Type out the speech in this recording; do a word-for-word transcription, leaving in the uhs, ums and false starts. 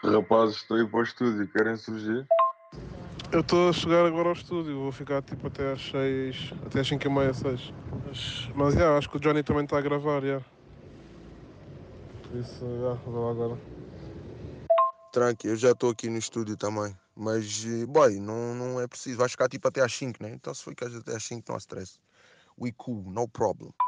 Rapazes, estou a ir para o estúdio, querem surgir? Eu estou a chegar agora ao estúdio, vou ficar tipo até às seis, até às cinco e meia, seis. Mas, mas yeah, acho que o Johnny também está a gravar, yeah. Por isso, yeah, vou lá agora. Tranqui, eu já estou aqui no estúdio também. Mas, boy, não, não é preciso. Vais ficar tipo até às cinco, né? Então se for que até às cinco, não há stress. We cool, no problem.